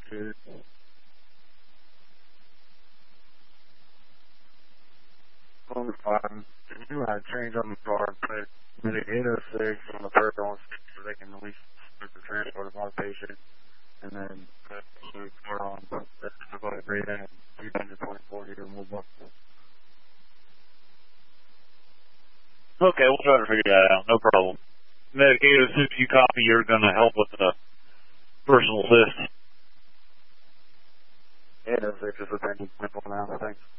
Cheers. On the bottom, you want to change on the car, put the 806 on the purple so they can at least start the transport of our patient, and then put on the grade and 324 here, and we'll book. Okay, we'll try to figure that out. No problem. Medicaid, as soon as you copy, you're going to help with the personal assist. 806 is the thing. Now, thanks.